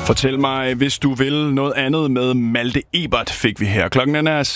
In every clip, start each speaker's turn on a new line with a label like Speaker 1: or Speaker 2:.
Speaker 1: Fortæl mig, hvis du vil noget andet med Malte Ebert, fik vi her. Klokken er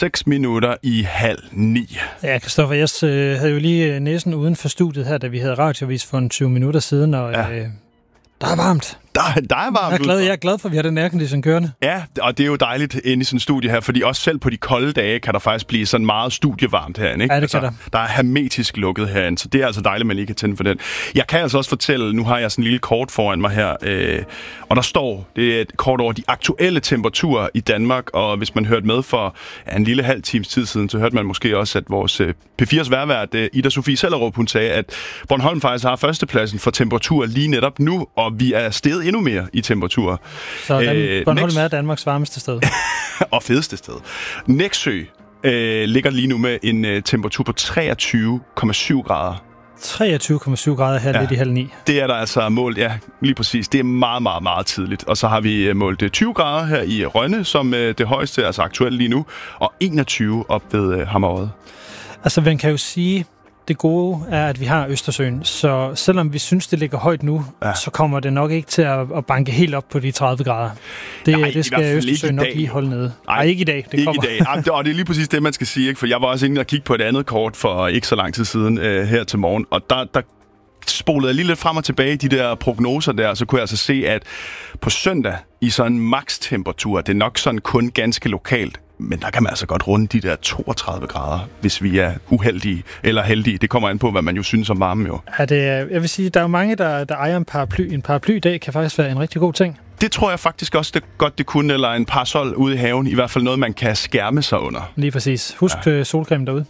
Speaker 1: 8:06.
Speaker 2: Ja, Christoffer, jeg havde jo lige næsen uden for studiet her, da vi havde radiovis for 20 minutter siden, og der er varmt.
Speaker 1: Der er varmt.
Speaker 2: Jeg er glad for, at vi har den aircondition kørende.
Speaker 1: Ja, og det er jo dejligt inde i sådan en studie her, fordi også selv på de kolde dage kan der faktisk blive sådan meget studievarmt herinde, ikke?
Speaker 2: Ja, det kan der.
Speaker 1: Der er hermetisk lukket herinde, så det er altså dejligt, at man lige kan tænde for den. Jeg kan altså også fortælle, nu har jeg sådan en lille kort foran mig her, og der står, det er et kort over de aktuelle temperaturer i Danmark, og hvis man hørte med for en lille halv times tid siden, så hørte man måske også, at vores P4's værvært, Ida Sofie Sellerup, hun sagde, at Bornholm faktisk har førstepladsen for temperatur lige netop nu, og vi er steget endnu mere i temperatur.
Speaker 2: Så Bornholm er Danmarks varmeste sted.
Speaker 1: Og fedeste sted. Nexø ligger lige nu med en temperatur på 23,7 grader.
Speaker 2: 23,7 grader her lidt i 8:30.
Speaker 1: Det er der altså målt, ja, lige præcis. Det er meget, meget, meget tidligt. Og så har vi målt 20 grader her i Rønne, som det højeste, altså aktuelt lige nu, og 21 op ved Hammerød.
Speaker 2: Altså, man kan jo sige, det gode er, at vi har Østersøen, så selvom vi synes, det ligger højt nu, så kommer det nok ikke til at banke helt op på de 30 grader. Det skal Østersøen nok lige holde nede. Nej, ikke i dag. Det kommer.
Speaker 1: Ikke i dag. Og det er lige præcis det, man skal sige, ikke? For jeg var også inde og kigge på et andet kort for ikke så lang tid siden her til morgen, og der spolede jeg lige lidt frem og tilbage i de der prognoser der, så kunne jeg altså se, at på søndag i sådan en makstemperatur, det er nok sådan kun ganske lokalt, men der kan man altså godt runde de der 32 grader, hvis vi er uheldige eller heldige. Det kommer an på, hvad man jo synes om varme jo.
Speaker 2: Jeg vil sige, der er jo mange, der ejer en paraply. En paraply i dag kan faktisk være en rigtig god ting.
Speaker 1: Det tror jeg faktisk også det kunne, eller en parasol ude i haven. I hvert fald noget, man kan skærme sig under.
Speaker 2: Lige præcis. Husk solcreme derude.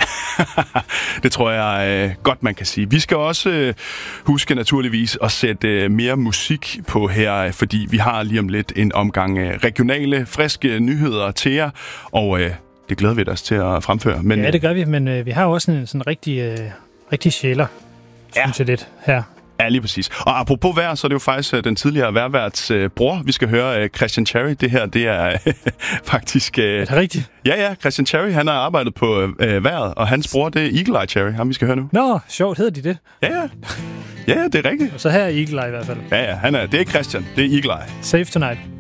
Speaker 1: Det tror jeg godt, man kan sige. Vi skal også huske naturligvis at sætte mere musik på her, fordi vi har lige om lidt en omgang regionale, friske nyheder til jer, og det glæder vi os til at fremføre. Men,
Speaker 2: ja, det gør vi, men vi har jo også en sådan rigtig sjæler, synes jeg lidt her.
Speaker 1: Ja, lige præcis. Og apropos vejr, så er det jo faktisk den tidligere vejrværts bror. Vi skal høre Christian Cherry. Det her, det er faktisk...
Speaker 2: Er det rigtigt?
Speaker 1: Ja, Christian Cherry, han har arbejdet på vejret, og hans bror, det er Eagle Eye Cherry, ham vi skal høre nu.
Speaker 2: Nå, sjovt, hedder de det?
Speaker 1: Ja, det er rigtigt.
Speaker 2: Så her er Eagle Eye i hvert fald.
Speaker 1: Ja, det er ikke Christian, det er Eagle Eye.
Speaker 2: Save tonight.